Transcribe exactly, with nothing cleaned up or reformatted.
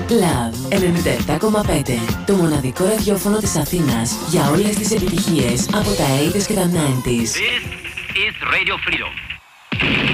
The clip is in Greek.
Love ενενήντα επτά κόμμα πέντε. Το μοναδικό ραδιόφωνο της Αθήνας για όλες τις επιτυχίες από τα ογδόντα και τα ενενήντα. This is Radio Freedom.